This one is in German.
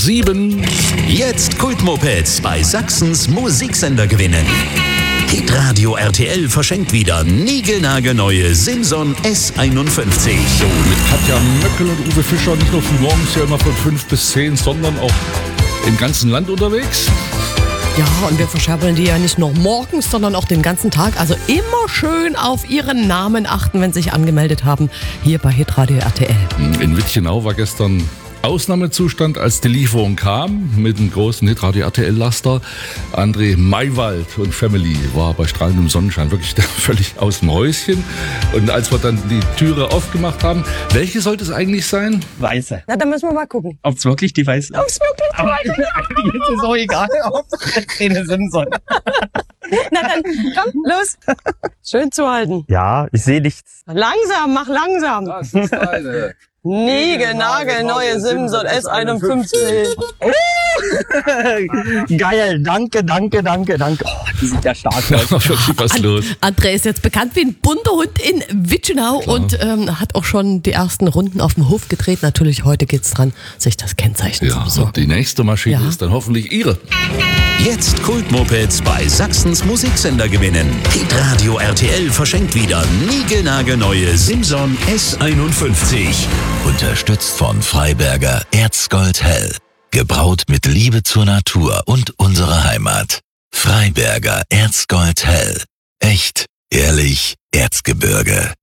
7. Jetzt Kultmopeds bei Sachsens Musiksender gewinnen. Hitradio RTL verschenkt wieder niegelnagelneue Simson S51. So, mit Katja Möckel und Uwe Fischer nicht nur von morgens ja immer von 5 bis 10, sondern auch im ganzen Land unterwegs. Ja, und wir verscherbeln die ja nicht nur morgens, sondern auch den ganzen Tag. Also immer schön auf ihren Namen achten, wenn sie sich angemeldet haben, hier bei Hitradio RTL. In Witchenau war gestern Ausnahmezustand, als die Lieferung kam mit dem großen Hitradio RTL-Laster. André Maywald und Family war bei strahlendem Sonnenschein wirklich völlig aus dem Häuschen. Und als wir dann die Türe aufgemacht haben, welche sollte es eigentlich sein? Weiße. Na, dann müssen wir mal gucken. Ob's wirklich die weiße? Ob's wirklich die Weiße? Jetzt ist auch egal, ob keine Simson. Na dann, komm, los. Schön zu halten. Ja, ich sehe nichts. Langsam, mach langsam. Das ist eine Niegelnagelneue Simson S51. Geil, danke. Oh, die sind ja stark. wirklich was los. André ist jetzt bekannt wie ein bunter Hund in Witchenau und hat auch schon die ersten Runden auf dem Hof gedreht. Natürlich, heute geht's dran, sich das Kennzeichen zu Ja, besorgen. und die nächste Maschine Ja. ist dann hoffentlich Ihre. Jetzt Kultmopeds bei Sachsens Musiksender gewinnen. Hitradio RTL verschenkt wieder niegelnagelneue Simson S51. Unterstützt von Freiberger Erzgold Hell. Gebraut mit Liebe zur Natur und unserer Heimat. Freiberger Erzgold Hell. Echt, ehrlich, Erzgebirge.